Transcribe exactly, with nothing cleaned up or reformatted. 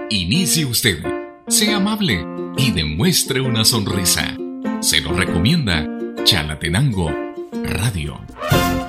Inicie usted, sea amable y demuestre una sonrisa. Se lo recomienda Chalatenango Radio.